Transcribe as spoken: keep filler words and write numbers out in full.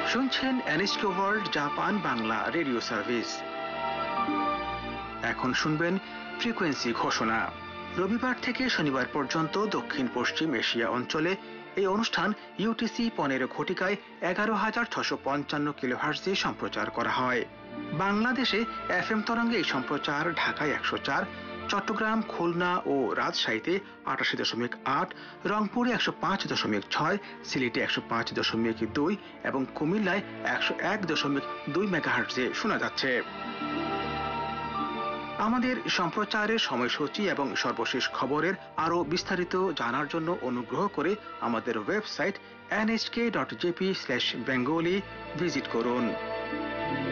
শুনছেন NSK world Japan Bangla radio service. এখন শুনবেন ফ্রিকোয়েন্সি ঘোষণা। রবিবার থেকে শনিবার পর্যন্ত দক্ষিণ পশ্চিম এশিয়া অঞ্চলে এই অনুষ্ঠান ইউটিসি পনেরো ঘটিকায় এগারো হাজার ছশো পঞ্চান্ন কিলোহার্টজে সম্প্রচার করা হয়। বাংলাদেশে এফ এম তরঙ্গে এই সম্প্রচার ঢাকায় একশো চার, চট্টগ্রাম, খুলনা ও রাজশাহীতে আটাশি দশমিক আট, রংপুরে একশো পাঁচ দশমিক ছয়, সিলেটে একশো পাঁচ দশমিক দুই এবং কুমিল্লায় একশো এক দশমিক দুই মেগাহার্টজে শোনা যাচ্ছে। আমাদের সম্প্রচারের সময়সূচি এবং সর্বশেষ খবরের আরো বিস্তারিত জানার জন্য অনুগ্রহ করে আমাদের website N H K dot J P slash Bengali visit করুন।